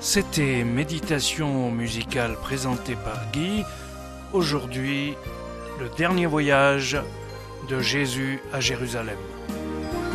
C'était Méditation musicale présentée par Guy. Aujourd'hui, le dernier voyage de Jésus à Jérusalem.